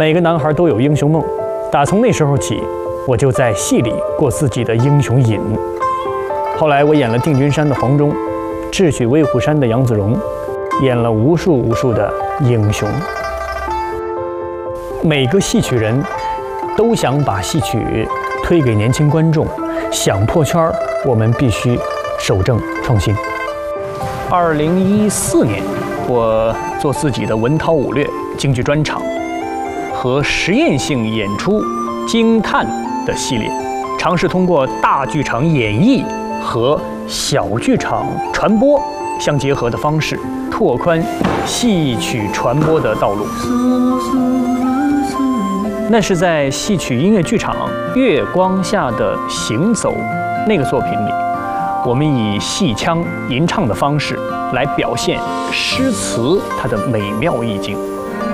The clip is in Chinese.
每个男孩都有英雄梦，打从那时候起，我就在戏里过自己的英雄瘾。后来我演了定军山的黄忠，智取威虎山的杨子荣，演了无数的英雄。每个戏曲人都想把戏曲推给年轻观众，想破圈儿，我们必须守正创新。2014年，我做自己的文韬武略京剧专场和实验性演出惊叹的系列，尝试通过大剧场演绎和小剧场传播相结合的方式，拓宽戏曲传播的道路。那是在戏曲音乐剧场《月光下的行走》那个作品里，我们以戏腔吟唱的方式来表现诗词它的美妙意境。